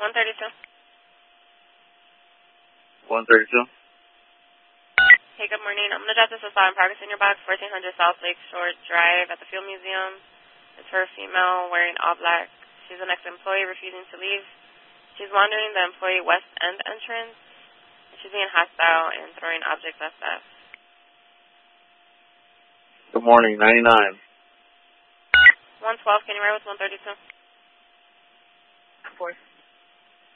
132. 132. Hey, good morning. I'm going to drop this assault in progress in your box, 1400 South Lake Shore Drive at the Field Museum. It's for a female wearing all black. She's an ex-employee refusing to leave. She's wandering the employee west end entrance. She's being hostile and throwing objects at staff. Good morning, 99. 112, can you ride with 132? 4.